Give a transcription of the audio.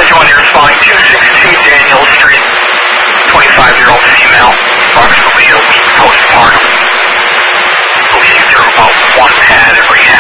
1, you're responding 262 Daniel Street, 25-year-old female.